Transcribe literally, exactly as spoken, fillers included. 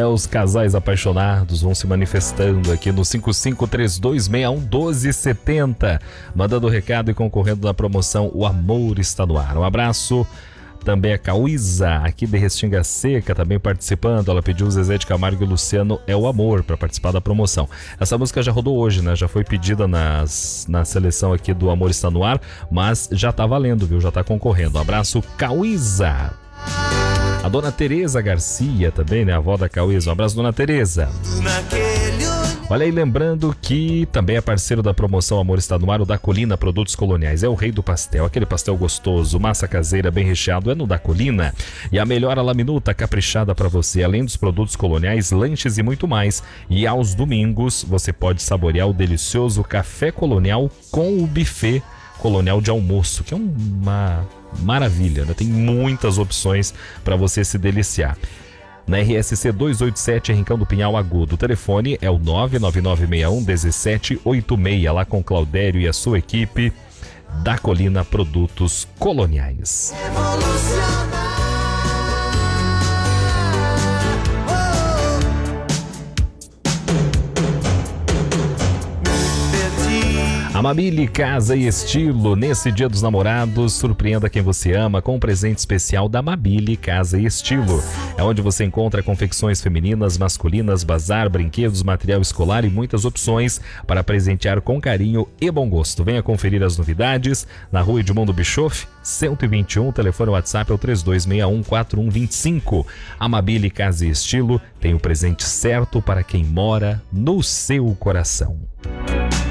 É, os casais apaixonados vão se manifestando aqui no cinco cinco três dois seis um um dois sete zero, mandando recado e concorrendo na promoção O Amor Está no Ar. Um abraço. Também a Cauísa, aqui de Restinga Seca, também participando. Ela pediu o Zezé de Camargo e Luciano É o Amor para participar da promoção. Essa música já rodou hoje, né? Já foi pedida nas, na seleção aqui do Amor Está no Ar, mas já tá valendo, viu? Já tá concorrendo. Um abraço, Cauísa. A dona Tereza Garcia também, né? A avó da Cauísa. Um abraço, dona Tereza. Olha aí, lembrando que também é parceiro da promoção Amor Está no Ar, o Da Colina Produtos Coloniais. É o rei do pastel, aquele pastel gostoso, massa caseira, bem recheado, é no Da Colina. E a melhor a laminuta caprichada para você, além dos produtos coloniais, lanches e muito mais. E aos domingos você pode saborear o delicioso café colonial com o buffet colonial de almoço, que é uma maravilha, né? Tem muitas opções para você se deliciar. Na R S C duzentos e oitenta e sete, Rincão do Pinhal Agudo. O telefone é o nove nove nove seis um um sete oito seis, lá com Claudério e a sua equipe da Colina Produtos Coloniais. Amabile Casa e Estilo, nesse Dia dos Namorados, surpreenda quem você ama com um presente especial da Amabile Casa e Estilo. É onde você encontra confecções femininas, masculinas, bazar, brinquedos, material escolar e muitas opções para presentear com carinho e bom gosto. Venha conferir as novidades na Rua Edmundo Bischoff, cento e vinte e um, telefone WhatsApp é o três dois seis um quatro um dois cinco. Amabile Casa e Estilo tem o presente certo para quem mora no seu coração.